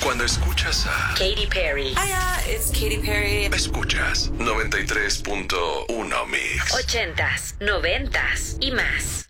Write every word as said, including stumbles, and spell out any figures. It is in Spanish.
Cuando escuchas a Katy Perry. Hiya, it's Katy Perry. Escuchas noventa y tres punto uno Mix. Ochentas, noventas y más.